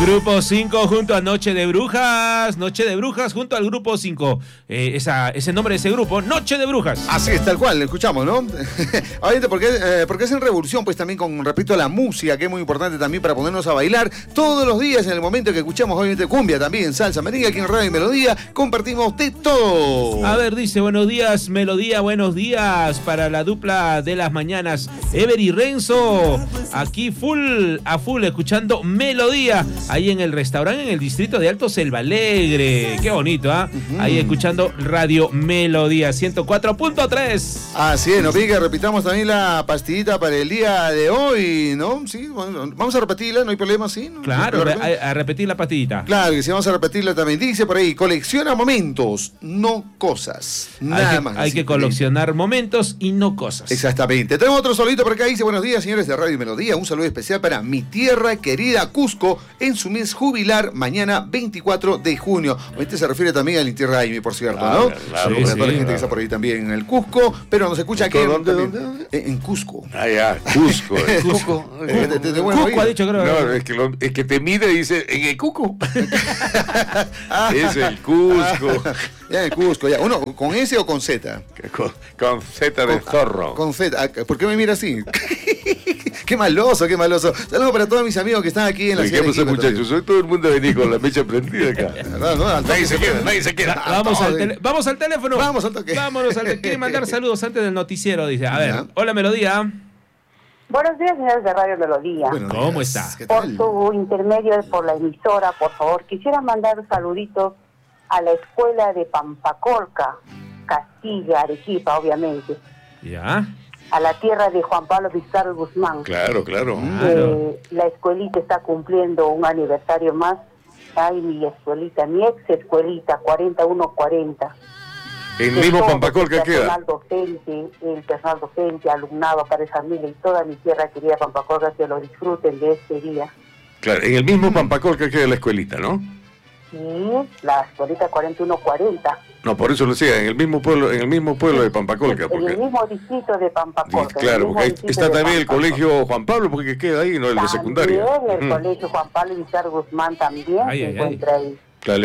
Grupo 5 junto a Noche de Brujas junto al Grupo 5. Ese nombre de ese grupo, Noche de Brujas. Así es, tal cual, lo escuchamos, ¿no? Obviamente porque hacen revolución, pues también con respecto a la música, que es muy importante también para ponernos a bailar todos los días en el momento que escuchamos, obviamente, cumbia también, salsa, merengue, aquí en Radio y Melodía, compartimos de todo. A ver, dice, buenos días, Melodía, buenos días para la dupla de las mañanas, Ever y Renzo, aquí a full, escuchando Melodía, ahí en el restaurante en el distrito de Alto Selva Alegre. Qué bonito, ¿ah? Ahí escuchando Radio Melodía 104.3. Así es, nos pide que repitamos también la pastillita para el día de hoy, ¿no? Sí, bueno, vamos a repetirla, no hay problema, ¿sí? ¿No? Claro, a repetir la pastillita. Claro que sí, vamos a repetirla también. Dice por ahí, colecciona momentos, no cosas. Nada más. Hay que coleccionar momentos y no cosas. Exactamente. Tenemos otro saludito por acá, dice, buenos días, señores de Radio Melodía. Un saludo especial para mi tierra querida Cusco en su mes jubilar mañana 24 de junio. Ahorita se refiere también al Inti Raymi, por cierto, ¿no? Claro, para toda la gente que está por ahí también en el Cusco, pero nos escucha aquí ¿Dónde? En Cusco. Ah, ya, Cusco. Cusco. Cusco ha dicho, creo. No, es que te mide y dice, en el Cuco. Es el Cusco. Ya, el Cusco, ya. Uno, ¿con S o con Z? Con Z de zorro. Con Z. ¿Por qué me mira así? Qué maloso, qué maloso. Saludos para todos mis amigos que están aquí en la ciudad. ¿Qué pasa, muchachos? Soy todo el mundo venir con la mecha prendida acá. Nadie se queda. Vamos al teléfono. Vamos al toque. Vámonos al toque. Quiere mandar saludos antes del noticiero, dice. A ver, hola Melodía. Buenos días, señores de Radio Melodía. ¿Cómo está? Por su intermedio, por la emisora, por favor, quisiera mandar un saludito a la escuela de Pampacolca, Castilla, Arequipa, obviamente. Ya. A la tierra de Juan Pablo Pizarro Guzmán. Claro. La escuelita está cumpliendo un aniversario más. Ay, mi ex escuelita, 4140. El mismo Pampacolca queda. El personal docente, alumnado, padre de familia y toda mi tierra querida Pampacolca, que lo disfruten de este día. Claro, en el mismo Pampacolca queda la escuelita, ¿no? Sí, la escuelita 4140. No, por eso lo decía, en el mismo pueblo de Pampacolca. En el mismo distrito de Pampacolca. Claro, porque está también el colegio Juan Pablo, porque queda ahí, no el de secundaria. También el colegio Juan Pablo Villar Guzmán también se encuentra ahí. Claro,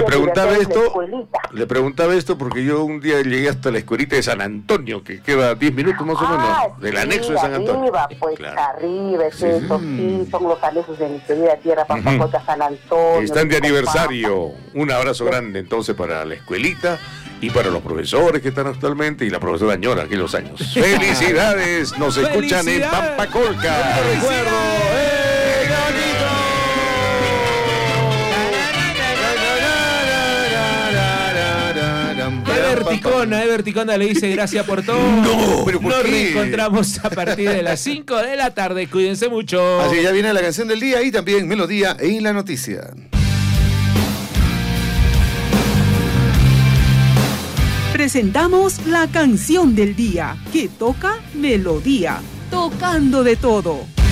le preguntaba esto porque yo un día llegué hasta la escuelita de San Antonio, que queda 10 minutos más o menos del anexo de San Antonio. Arriba, pues arriba, son los anexos de mi querida tierra Pampacolca, San Antonio. Están de aniversario. Un abrazo grande entonces para la escuelita y para los profesores que están actualmente y la profesora Ñora, aquí los años. ¡Felicidades! Nos escuchan en Pampacolca. ¡Recuerdo! Everticona le dice gracias por todo. No, pero ¿por Nos qué? reencontramos a partir de las 5 de la tarde. Cuídense mucho. Así ya viene la canción del día y también Melodía en la noticia. Presentamos la canción del día que toca Melodía, tocando de todo.